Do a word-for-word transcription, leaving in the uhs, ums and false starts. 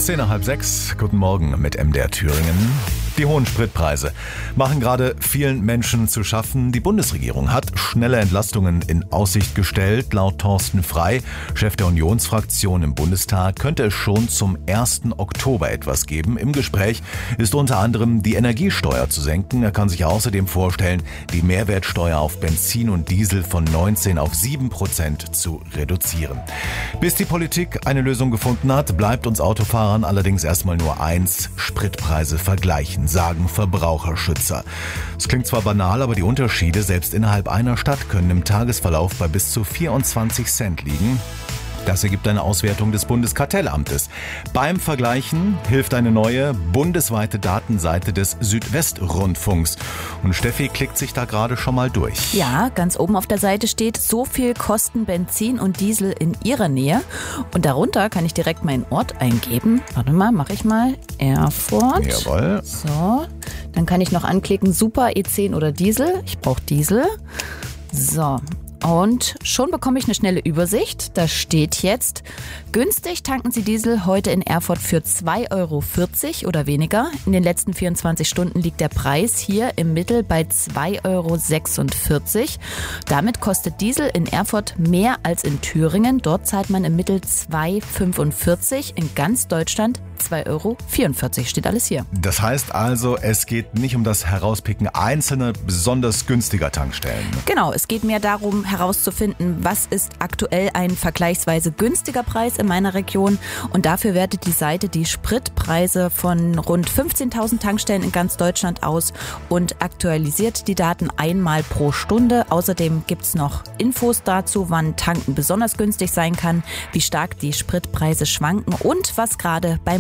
Zehn nach halb sechs. Guten Morgen mit M D R Thüringen. Die hohen Spritpreise machen gerade vielen Menschen zu schaffen. Die Bundesregierung hat schnelle Entlastungen in Aussicht gestellt. Laut Thorsten Frey, Chef der Unionsfraktion im Bundestag, könnte es schon zum ersten Oktober etwas geben. Im Gespräch ist unter anderem die Energiesteuer zu senken. Er kann sich außerdem vorstellen, die Mehrwertsteuer auf Benzin und Diesel von neunzehn auf sieben Prozent zu reduzieren. Bis die Politik eine Lösung gefunden hat, bleibt uns Autofahrern allerdings erstmal nur eins: Spritpreise vergleichen, sagen Verbraucherschützer. Es klingt zwar banal, aber die Unterschiede selbst innerhalb einer Stadt können im Tagesverlauf bei bis zu vierundzwanzig Cent liegen. Das ergibt eine Auswertung des Bundeskartellamtes. Beim Vergleichen hilft eine neue bundesweite Datenseite des Südwestrundfunks. Und Steffi klickt sich da gerade schon mal durch. Ja, ganz oben auf der Seite steht, so viel kosten Benzin und Diesel in ihrer Nähe. Und darunter kann ich direkt meinen Ort eingeben. Warte mal, mache ich mal. Erfurt. Jawohl. So, dann kann ich noch anklicken, Super, E zehn oder Diesel. Ich brauche Diesel. So. Und schon bekomme ich eine schnelle Übersicht. Da steht jetzt, günstig tanken Sie Diesel heute in Erfurt für zwei Euro vierzig oder weniger. In den letzten vierundzwanzig Stunden liegt der Preis hier im Mittel bei zwei Euro sechsundvierzig. Damit kostet Diesel in Erfurt mehr als in Thüringen. Dort zahlt man im Mittel zwei Euro fünfundvierzig. In ganz Deutschland zwei Euro vierundvierzig. Steht alles hier. Das heißt also, es geht nicht um das Herauspicken einzelner besonders günstiger Tankstellen. Genau, es geht mehr darum, herauszufinden, was ist aktuell ein vergleichsweise günstiger Preis in meiner Region. Und dafür wertet die Seite die Spritpreise von rund fünfzehntausend Tankstellen in ganz Deutschland aus und aktualisiert die Daten einmal pro Stunde. Außerdem gibt es noch Infos dazu, wann Tanken besonders günstig sein kann, wie stark die Spritpreise schwanken und was gerade beim